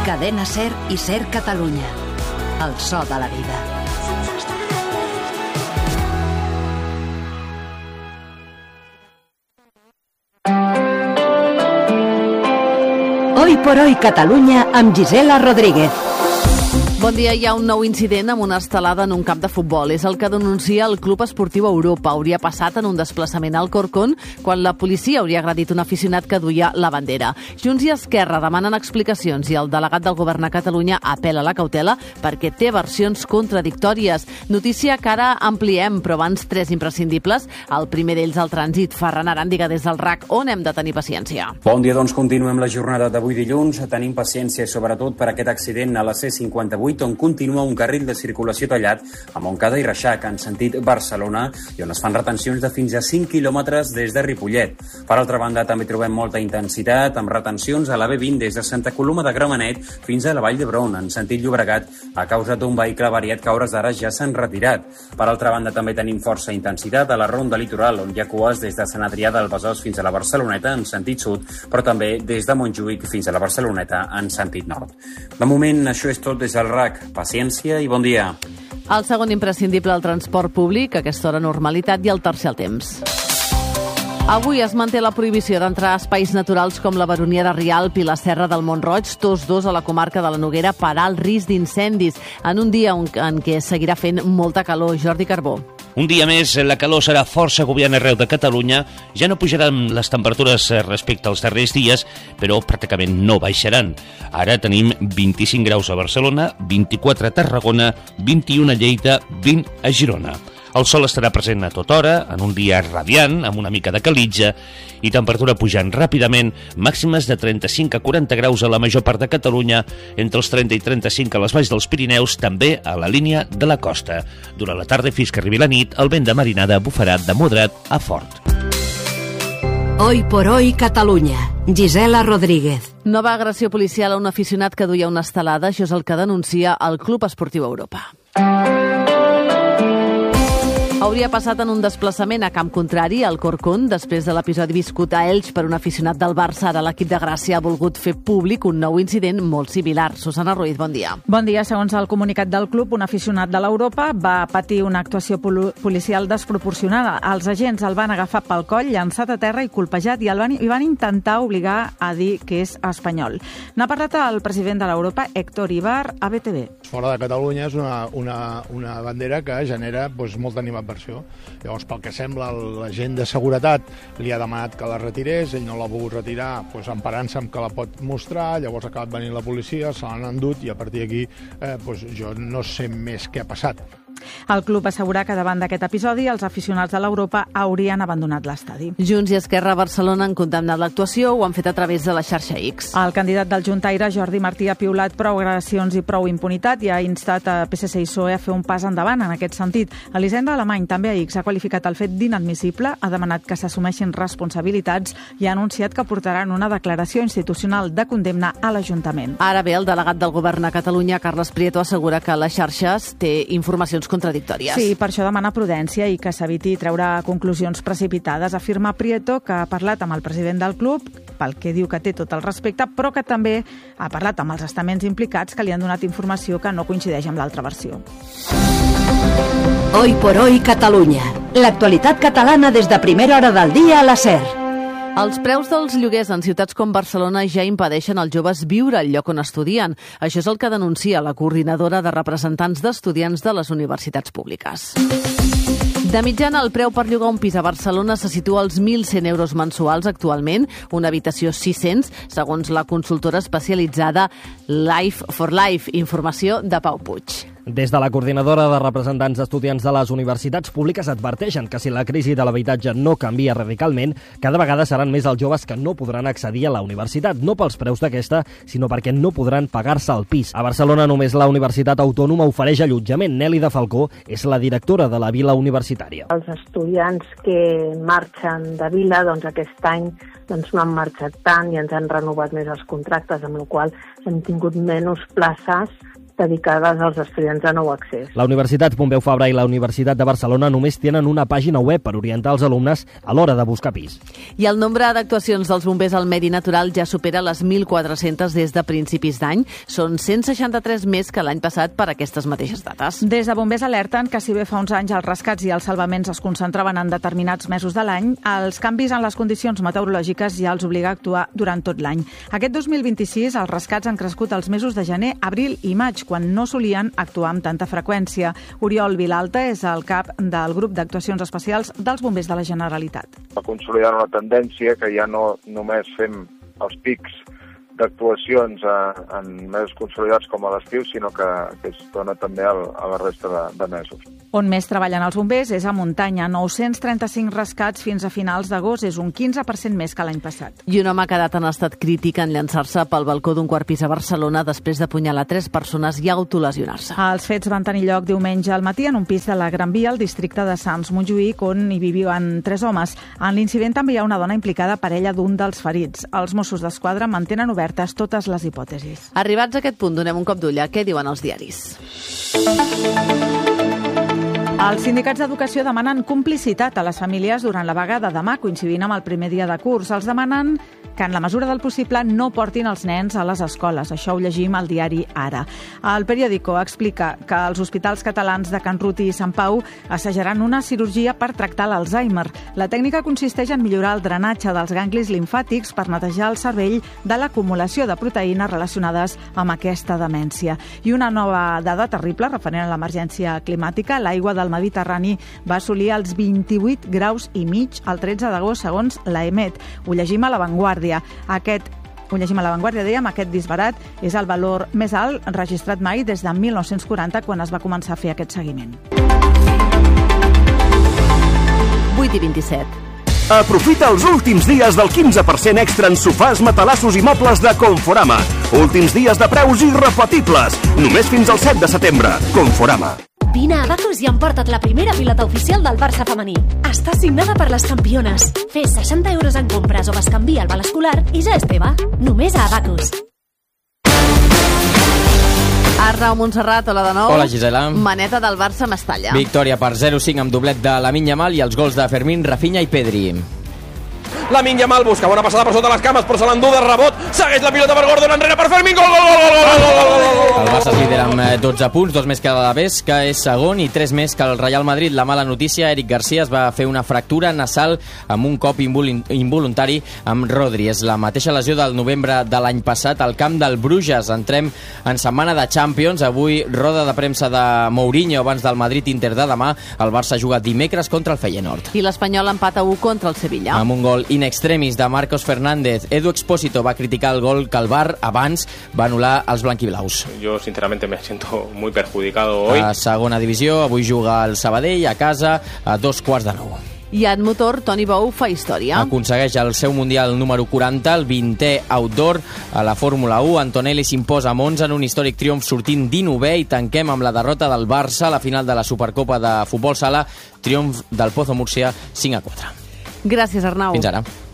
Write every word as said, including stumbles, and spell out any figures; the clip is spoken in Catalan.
Cadena SER i SER Catalunya. El so de la vida. Hoy por hoy Catalunya amb Gisela Rodríguez. Bon dia. Hi ha un nou incident amb una estelada en un camp de futbol. És el que denuncia el Club Esportiu Europa. Hauria passat en un desplaçament al Corcón quan la policia hauria agredit un aficionat que duia la bandera. Junts i Esquerra demanen explicacions i el delegat del govern a Catalunya apel·la a la cautela perquè té versions contradictòries. Notícia que ara ampliem, però abans tres imprescindibles. El primer d'ells, el trànsit. Ferran Aràndiga des del R A C, on hem de tenir paciència. Bon dia, doncs continuem la jornada d'avui dilluns. Tenim paciència, sobretot per aquest accident a la C cinquanta-vuit, on continua un carril de circulació tallat a Montcada i Reixac, en sentit Barcelona, i on es fan retencions de fins a cinc quilòmetres des de Ripollet. Per altra banda, també trobem molta intensitat, amb retencions a la B vint des de Santa Coloma de Gramenet fins a la Vall d'Hebron, en sentit Llobregat, a causa d'un vehicle variat que a hores d'ara ja s'han retirat. Per altra banda, també tenim força intensitat a la Ronda Litoral, on hi ha cues des de Sant Adrià del Besòs fins a la Barceloneta, en sentit sud, però també des de Montjuïc fins a la Barceloneta, en sentit nord. De moment, això és tot des del R A C. Paciència i bon dia. El segon imprescindible, el transport públic, a aquesta hora normalitat, i el tercer, el temps. Avui es manté la prohibició d'entrar a espais naturals com la Baronia de Rialp i la Serra del Mont-roig, tots dos a la comarca de la Noguera, per alt risc d'incendis, en un dia en què seguirà fent molta calor. Jordi Carbó. Un dia més, la calor serà força agobiant arreu de Catalunya. Ja no pujaran les temperatures respecte als darrers dies, però pràcticament no baixaran. Ara tenim vint-i-cinc graus a Barcelona, vint-i-quatre a Tarragona, vint-i-un a Lleida, vint a Girona. El sol estarà present a tota hora, en un dia radiant, amb una mica de calitja, i temperatura pujant ràpidament, màximes de trenta-cinc a quaranta graus a la major part de Catalunya, entre els trenta i trenta-cinc a les valls dels Pirineus, també a la línia de la costa. Durant la tarda fins que arribi la nit, el vent de marinada bufarà de moderat a fort. Hoy por hoy Catalunya. Gisela Rodríguez. Nova agressió policial a un aficionat que duia una estelada. Això és el que denuncia el Club Esportiu Europa. Hauria passat en un desplaçament a camp contrari, al Corcón, després de l'episodi viscut a Elx per un aficionat del Barça. Ara l'equip de Gràcia ha volgut fer públic un nou incident molt similar. Susana Ruiz, bon dia. Bon dia. Segons el comunicat del club, un aficionat de l'Europa va patir una actuació policial desproporcionada. Els agents el van agafar pel coll, llançat a terra i colpejat, i el van, i van intentar obligar a dir que és espanyol. N'ha parlat el president de l'Europa, Héctor Ibar, a B T V. Fora de Catalunya és una, una, una bandera que genera doncs, molta animadversió. Llavors, pel que sembla, l'agent de seguretat li ha demanat que la retirés, ell no l'ha volgut retirar, doncs, emparant-se amb que la pot mostrar, llavors ha acabat venint la policia, se l'han endut i a partir d'aquí eh, doncs, jo no sé més què ha passat. El club assegura que davant d'aquest episodi els aficionats de l'Europa haurien abandonat l'estadi. Junts i Esquerra a Barcelona han condemnat l'actuació, ho han fet a través de la xarxa X. El candidat del Juntaire, Jordi Martí, ha piulat prou agressions i prou impunitat i ha instat a P S C i P S O E a fer un pas endavant en aquest sentit. Elisenda Alemany, també a X, ha qualificat el fet d'inadmissible, ha demanat que s'assumeixin responsabilitats i ha anunciat que portaran una declaració institucional de condemna a l'Ajuntament. Ara bé, el delegat del govern a Catalunya, Carles Prieto, assegura que les xarxes té informacions contradictòries. Sí, per això demana prudència i que s'eviti treure conclusions precipitades. Afirma Prieto que ha parlat amb el president del club, pel que diu que té tot el respecte, però que també ha parlat amb els estaments implicats que li han donat informació que no coincideix amb l'altra versió. Hoy por hoy Catalunya. L'actualitat catalana des de primera hora del dia a la SER. Els preus dels lloguers en ciutats com Barcelona ja impedeixen als joves viure al lloc on estudien. Això és el que denuncia la coordinadora de representants d'estudiants de les universitats públiques. De mitjana, el preu per llogar un pis a Barcelona se situa als mil cent euros mensuals actualment, una habitació sis-cents, segons la consultora especialitzada Life for Life. Informació de Pau Puig. Des de la coordinadora de representants d'estudiants de les universitats públiques adverteixen que si la crisi de l'habitatge no canvia radicalment, cada vegada seran més els joves que no podran accedir a la universitat, no pels preus d'aquesta, sinó perquè no podran pagar-se el pis. A Barcelona només la Universitat Autònoma ofereix allotjament. Nelly de Falcó és la directora de la Vila Universitària. Els estudiants que marxen de Vila, doncs aquest any doncs no han marxat tant i ens han renovat més els contractes, amb la qual cosa hem tingut menys places dedicades als estudiants de nou accés. La Universitat Pompeu Fabra i la Universitat de Barcelona només tenen una pàgina web per orientar els alumnes a l'hora de buscar pis. I el nombre d'actuacions dels bombers al medi natural ja supera les mil quatre-centes des de principis d'any. Són cent seixanta-tres més que l'any passat per aquestes mateixes dates. Des de bombers alerten que si bé fa uns anys els rescats i els salvaments es concentraven en determinats mesos de l'any, els canvis en les condicions meteorològiques ja els obliga a actuar durant tot l'any. Aquest dos mil vint-i-sis els rescats han crescut els mesos de gener, abril i maig, quan no solien actuar amb tanta freqüència. Oriol Vilalta és el cap del grup d'actuacions especials dels bombers de la Generalitat. Va consolidar una tendència que ja no només fem els pics d'actuacions en mesos consolidats com a l'estiu, sinó que, que es dona també a la resta de, de mesos. On més treballen els bombers és a muntanya. nou-cents trenta-cinc rescats fins a finals d'agost, és un quinze per cent més que l'any passat. I un home ha quedat en estat crític en llançar-se pel balcó d'un quart pis a Barcelona després d'apunyalar tres persones i autolesionar-se. Els fets van tenir lloc diumenge al matí en un pis de la Gran Via, al districte de Sants Montjuïc, on hi vivien tres homes. En l'incident també hi ha una dona implicada, parella d'un dels ferits. Els Mossos d'Esquadra mantenen obertes totes les hipòtesis. Arribats a aquest punt, donem un cop d'ull a què diuen els diaris. Els sindicats d'educació demanen complicitat a les famílies durant la vaga de demà, coincidint amb el primer dia de curs. Els demanen que en la mesura del possible no portin els nens a les escoles. Això ho llegim al diari Ara. El periòdico explica que els hospitals catalans de Can Ruti i Sant Pau assajaran una cirurgia per tractar l'Alzheimer. La tècnica consisteix en millorar el drenatge dels ganglis limfàtics per netejar el cervell de l'acumulació de proteïnes relacionades amb aquesta demència. I una nova dada terrible referent a l'emergència climàtica: l'aigua del Mediterrani va assolir els vint-i-vuit graus i mig el tretze d'agost, segons l'EMET. Ho llegim a La Vanguardia. Aquest Ho llegim a La Vanguardia, dèiem, aquest disbarat és el valor més alt registrat mai des de mil nou-cents quaranta, quan es va començar a fer aquest seguiment. vuit i vint-i-set. Aprofita els últims dies del quinze per cent extra en sofàs, matalassos i mobles de Conforama. Últims dies de preus irrepetibles. Només fins al set de setembre. Conforama. Vine a Abacus i emporta't la primera pilota oficial del Barça femení. Està signada per les campiones. Fes seixanta euros en compres o bescanvia el val escolar i ja és teva. Només a Abacus. Arnau Montserrat, hola de nou. Hola, Gisela. Maneta del Barça a Mestalla. Victòria per zero cinc amb doblet de Lamine Yamal i els gols de Fermín, Rafinha i Pedri. Lamine Yamal busca bona passada per sota les cames, però se l'endú de rebot, segueix la pilota per Gordon, enrere per Fermín, gol, gol, gol, gol, gol, gol, gol. El Barça és líder amb dotze punts, dos més que l'Alavés, que és segon, i tres més que el Real Madrid. La mala notícia: Eric Garcia es va fer una fractura nasal amb un cop involuntari amb Rodri. És la mateixa lesió del novembre de l'any passat al camp del Bruges. Entrem en setmana de Champions. Avui roda de premsa de Mourinho abans del Madrid-Inter de demà. El Barça juga dimecres contra el Feyenoord. I l'Espanyol empata u contra el Sevilla. Amb un gol in extremis de Marcos Fernández. Edu Expósito va criticar el gol que el V A R abans va anul·lar els blanquiblaus. Yo sinceramente me siento muy perjudicado hoy. A segona divisió, avui juga el Sabadell a casa a dos quarts de nou. I en motor, Toni Bou fa història. Aconsegueix el seu mundial número quaranta, el vintè outdoor a la Fórmula u. Antonelli s'imposa a Monza en un històric triomf sortint dinovè, i tanquem amb la derrota del Barça a la final de la Supercopa de Futbol Sala, triomf del Pozo Múrcia cinc a quatre. Gràcies, Arnau. Fins ara.